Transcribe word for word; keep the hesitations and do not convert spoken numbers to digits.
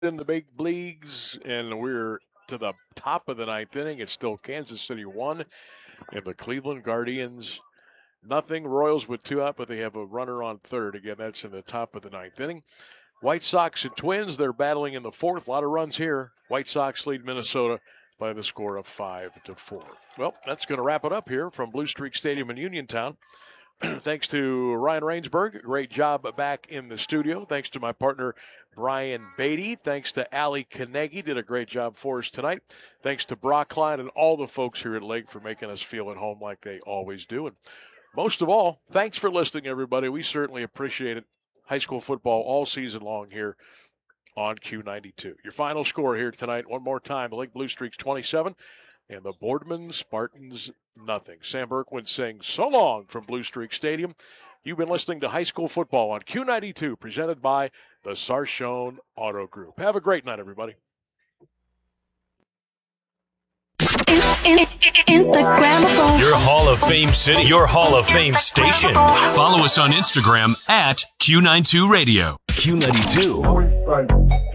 in the big leagues, and we're to the top of the ninth inning. It's still Kansas City one and the Cleveland Guardians nothing. Royals with two out, but they have a runner on third. Again, that's in the top of the ninth inning. White Sox and Twins, they're battling in the fourth. A lot of runs here. White Sox lead Minnesota by the score of five to four. Well, that's going to wrap it up here from Blue Streak Stadium in Uniontown. Thanks to Ryan Rainsberg. Great job back in the studio. Thanks to my partner, Brian Beatty. Thanks to Allie Kanegi. Did a great job for us tonight. Thanks to Brock Klein and all the folks here at Lake for making us feel at home like they always do. And most of all, thanks for listening, everybody. We certainly appreciate it. High school football all season long here on Q ninety-two. Your final score here tonight, one more time, the Lake Blue Streaks twenty-seven and the Boardman Spartans nothing. Sam Berkwin saying so long from Blue Streak Stadium. You've been listening to High School Football on Q ninety-two, presented by the Sarchone Auto Group. Have a great night, everybody. In, in, Instagram. Your Hall of Fame city, your Hall of Fame station. Follow us on Instagram at Q ninety-two Radio. Q ninety-two.